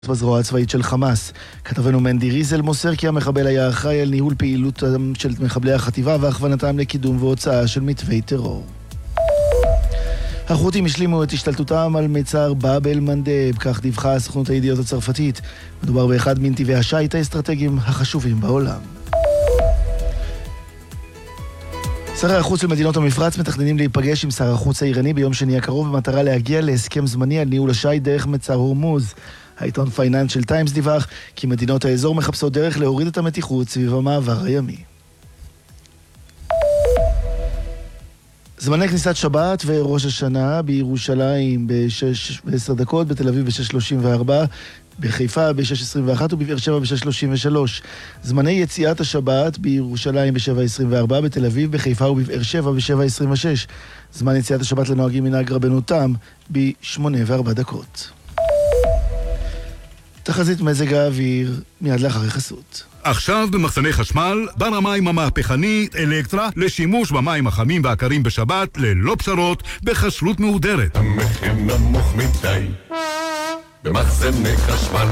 בזרוע הצבאית של חמאס. כתבנו מנדי ריזל מוסר כי המחבל היה אחראי על ניהול פעילותם של מחבלי החטיבה והכוונתם לקידום והוצאה של מתווי טרור. החות'ים השלימו את השתלטותם על מצר באב אל מנדב, כך דיווחה סוכנות הידיעות הצרפתית. מדובר באחד מנתיבי השיט האסטרטגיים החשובים בעולם. שרי החוץ של מדינות המפרץ מתכננים להיפגש עם שר החוץ האיראני ביום שני הקרוב במטרה להגיע להסכם זמני על ניהול השיט דרך מצר הורמוז. העיתון פייננשל טיימס דיווח כי מדינות האזור מחפשות דרך להוריד את המתיחות סביב המעבר הימי. זמני כניסת שבת וראש השנה בירושלים ב-6:10, בתל אביב ב-6:34, בחיפה ב-6:21 ובבאר שבע ב-6:33. זמני יציאת השבת בירושלים ב-7:24, בתל אביב, בחיפה ובבאר שבע ב-7:26. זמן יציאת השבת לנוהגים מנהג רבנו תם ב-8:04. תחזית מזג האוויר מיד לאחר חסות. עכשיו במחסני חשמל, בר המים המהפכני אלקטרה לשימוש במים החמים והקרים בשבת ללא פשרות בכשרות מהודרת. המחיר נמוך מדי במחסני חשמל.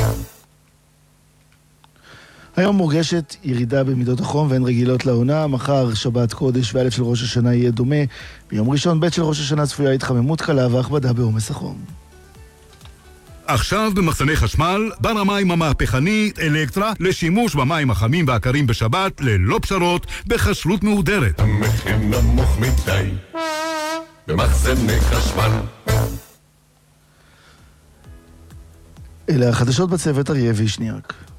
היום מורגשת ירידה במידות החום והן רגילות לעונה. מחר שבת קודש וא' של ראש השנה יהיה דומה. ביום ראשון ב' של ראש השנה צפויה התחממות קלה והכבדה בעומס החום. עכשיו במחסני חשמל, בר המים המהפכני אלקטרה לשימוש במים החמים והקרים בשבת ללא פשרות בכשרות מהודרת. המחיר נמוך מדי במחסני חשמל. אלה החדשות בצוות אריה וישניאק.